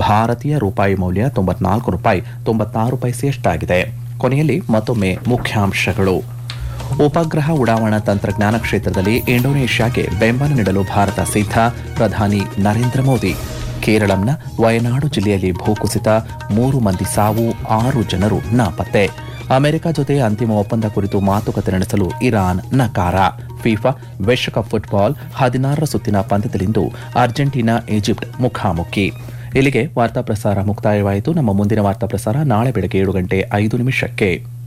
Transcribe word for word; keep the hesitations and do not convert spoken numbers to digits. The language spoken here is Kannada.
ಭಾರತೀಯ ರೂಪಾಯಿ ಮೌಲ್ಯ ತೊಂಬತ್ನಾಲ್ಕು ರೂಪಾಯಿ ತೊಂಬತ್ತಾರು ಪೈಸೆಯಷ್ಟಾಗಿದೆ. ಕೊನೆಯಲ್ಲಿ ಮತ್ತೊಮ್ಮೆ ಮುಖ್ಯಾಂಶಗಳು. ಉಪಗ್ರಹ ಉಡಾವಣಾ ತಂತ್ರಜ್ಞಾನ ಕ್ಷೇತ್ರದಲ್ಲಿ ಇಂಡೋನೇಷ್ಯಾಗೆ ಬೆಂಬಲ ನೀಡಲು ಭಾರತ ಸಿದ್ಧ, ಪ್ರಧಾನಿ ನರೇಂದ್ರ ಮೋದಿ. ಕೇರಳಂನ ವಯನಾಡು ಜಿಲ್ಲೆಯಲ್ಲಿ ಭೂಕುಸಿತ, ಮೂರು ಮಂದಿ ಸಾವು, ಆರು ಜನರು ನಾಪತ್ತೆ. ಅಮೆರಿಕ ಜೊತೆ ಅಂತಿಮ ಒಪ್ಪಂದ ಕುರಿತು ಮಾತುಕತೆ ನಡೆಸಲು ಇರಾನ್ ನಕಾರ. ಫಿಫಾ ವಿಶ್ವಕಪ್ ಫುಟ್ಬಾಲ್ ಹದಿನಾರರ ಸುತ್ತಿನ ಪಂದ್ಯದಲ್ಲಿಂದು ಅರ್ಜೆಂಟೀನಾ ಈಜಿಪ್ಟ್ ಮುಖಾಮುಖಿ. ಇಲ್ಲಿಗೆ ವಾರ್ತಾ ಪ್ರಸಾರ ಮುಕ್ತಾಯವಾಯಿತು. ನಮ್ಮ ಮುಂದಿನ ವಾರ್ತಾ ಪ್ರಸಾರ ನಾಳೆ ಬೆಳಗ್ಗೆ ಏಳು ಗಂಟೆ ಐದು ನಿಮಿಷಕ್ಕೆ.